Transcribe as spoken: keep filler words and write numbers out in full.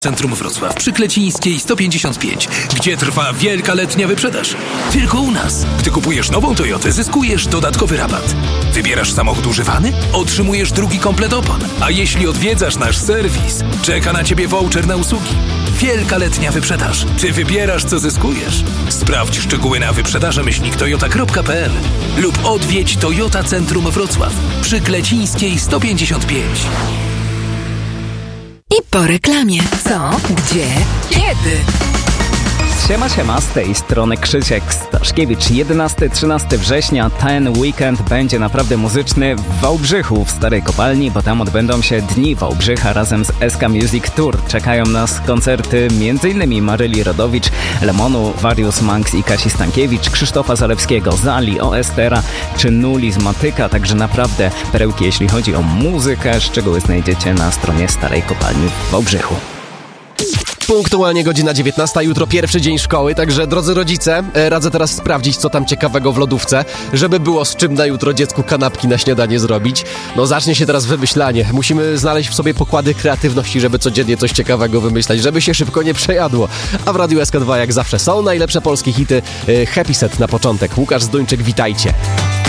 Centrum Wrocław przy Klecińskiej sto pięćdziesiąt pięć, gdzie trwa wielka letnia wyprzedaż. Tylko u nas. Gdy kupujesz nową Toyotę, zyskujesz dodatkowy rabat. Wybierasz samochód używany? Otrzymujesz drugi komplet opon. A jeśli odwiedzasz nasz serwis, czeka na Ciebie voucher na usługi. Wielka letnia wyprzedaż. Ty wybierasz, co zyskujesz. Sprawdź szczegóły na wyprzedaże myślnik toyota kropka p l lub odwiedź Toyota Centrum Wrocław przy Klecińskiej sto pięćdziesiąt pięć. I po reklamie. Co? Gdzie? Kiedy? Siema, siema, z tej strony Krzysiek Staszkiewicz. jedenastego do trzynastego września ten weekend będzie naprawdę muzyczny w Wałbrzychu, w Starej Kopalni, bo tam odbędą się Dni Wałbrzycha razem z S K Music Tour. Czekają nas koncerty m.in. Maryli Rodowicz, Lemonu, Warius Manx i Kasi Stankiewicz, Krzysztofa Zalewskiego, Zali, O S T R czy Nuli z Matyka, także naprawdę perełki, jeśli chodzi o muzykę. Szczegóły znajdziecie na stronie Starej Kopalni w Wałbrzychu. Punktualnie godzina dziewiętnasta, jutro pierwszy dzień szkoły, także drodzy rodzice, radzę teraz sprawdzić, co tam ciekawego w lodówce, żeby było z czym na jutro dziecku kanapki na śniadanie zrobić. No zacznie się teraz wymyślanie, musimy znaleźć w sobie pokłady kreatywności, żeby codziennie coś ciekawego wymyślać, żeby się szybko nie przejadło. A w Radiu S K dwa jak zawsze są najlepsze polskie hity. Happy Set na początek. Łukasz Zduńczyk, witajcie.